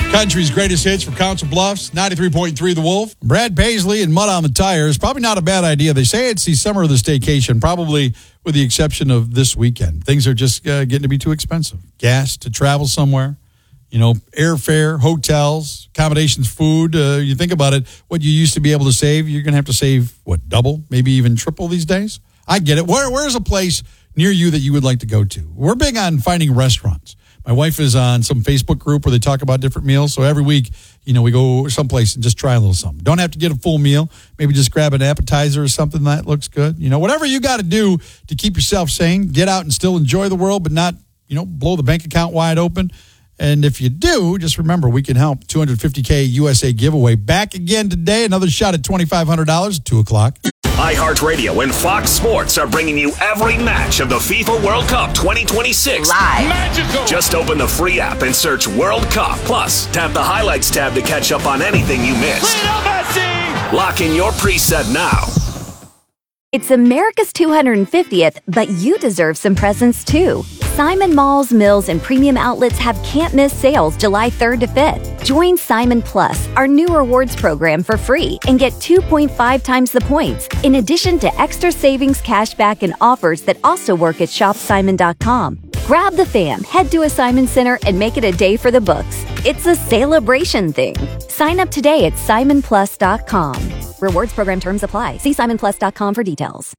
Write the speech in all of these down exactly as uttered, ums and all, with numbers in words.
Country's greatest hits from Council Bluffs, ninety-three point three The Wolf. Brad Paisley and Mud on the Tires. Probably not a bad idea. They say it's the summer of the staycation, probably with the exception of this weekend. Things are just uh, getting to be too expensive. Gas to travel somewhere, you know, airfare, hotels, accommodations, food. Uh, you think about it, what you used to be able to save, you're going to have to save, what, double, maybe even triple these days? I get it. Where, where's a place near you that you would like to go to? We're big on finding restaurants. My wife is on some Facebook group where they talk about different meals. So every week, you know, we go someplace and just try a little something. Don't have to get a full meal. Maybe just grab an appetizer or something that looks good. You know, whatever you got to do to keep yourself sane, get out and still enjoy the world, but not, you know, blow the bank account wide open. And if you do, just remember, we can help. two hundred fifty K U S A giveaway. Back again today. Another shot at twenty-five hundred dollars at two o'clock. iHeartRadio and Fox Sports are bringing you every match of the FIFA World Cup twenty twenty-six. Live. Magical. Just open the free app and search World Cup. Plus, tap the highlights tab to catch up on anything you missed. Lock in your preset now. It's America's two hundred fiftieth, but you deserve some presents too. Simon Malls, Mills, and Premium Outlets have can't-miss sales July third to fifth. Join Simon Plus, our new rewards program, for free and get two point five times the points, in addition to extra savings, cashback, and offers that also work at shop simon dot com. Grab the fam, head to a Simon Center, and make it a day for the books. It's a celebration thing. Sign up today at simon plus dot com. Rewards program terms apply. See simon plus dot com for details.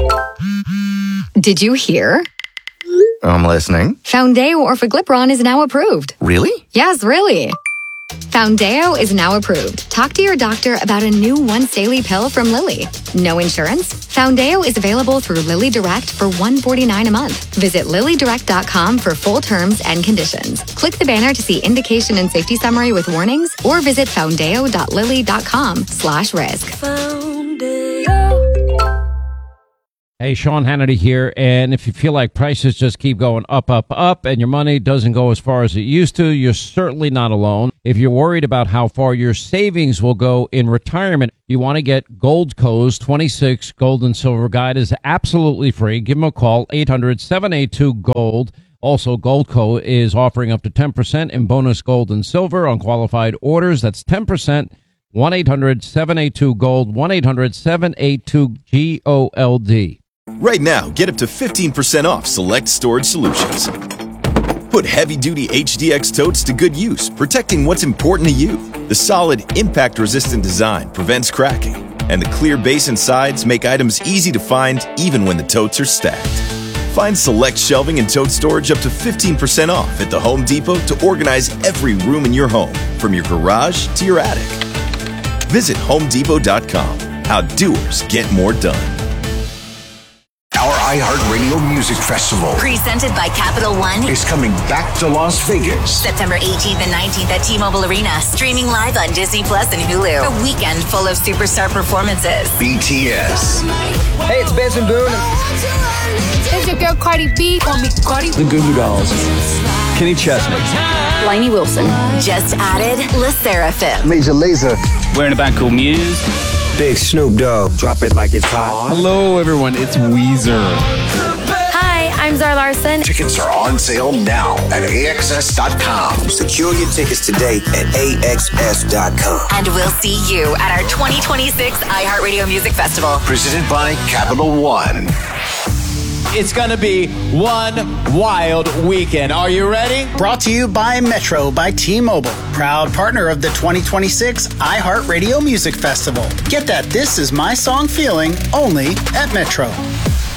Did you hear? I'm listening. Foundeo Orforglipron is now approved. Really? Yes, really. Foundeo is now approved. Talk to your doctor about a new once daily pill from Lilly. No insurance? Foundeo is available through Lilly Direct for one hundred forty-nine dollars a month. Visit lilly direct dot com for full terms and conditions. Click the banner to see indication and safety summary with warnings, or visit foundeo dot lilly dot com slash risk. Hey, Sean Hannity here, and if you feel like prices just keep going up, up, up, and your money doesn't go as far as it used to, you're certainly not alone. If you're worried about how far your savings will go in retirement, you want to get Goldco's twenty-six Gold and Silver Guide. Is absolutely free. Give them a call, eight hundred, seven eight two, GOLD. Also, Goldco is offering up to ten percent in bonus gold and silver on qualified orders. That's ten percent. one eight hundred, seven eight two, GOLD, one eight hundred, seven eight two, G O L D. Right now, get up to fifteen percent off select storage solutions. Put heavy-duty H D X totes to good use, protecting what's important to you. The solid, impact-resistant design prevents cracking, and the clear base and sides make items easy to find even when the totes are stacked. Find select shelving and tote storage up to fifteen percent off at the Home Depot to organize every room in your home, from your garage to your attic. Visit home depot dot com. How doers get more done. Our iHeartRadio Music Festival, presented by Capital One, is coming back to Las Vegas. September eighteenth and nineteenth at T-Mobile Arena. Streaming live on Disney Plus and Hulu. A weekend full of superstar performances. B T S. Hey, it's Benson Boone. It's your girl Cardi B. Call me Cardi. The Goo Goo Dolls. Kenny Chesney. Lainey Wilson. Just added La Seraphim. Major Lazer. We're in a band called Muse. Big Snoop Dogg. Drop it like it's hot. Hello, everyone. It's Weezer. Hi, I'm Zara Larson. Tickets are on sale now at A X S dot com. Secure your tickets today at A X S dot com. And we'll see you at our twenty twenty-six iHeartRadio Music Festival. Presented by Capital One. It's going to be one wild weekend. Are you ready? Brought to you by Metro by T-Mobile, proud partner of the twenty twenty-six iHeartRadio Music Festival. Get that This Is My Song feeling only at Metro.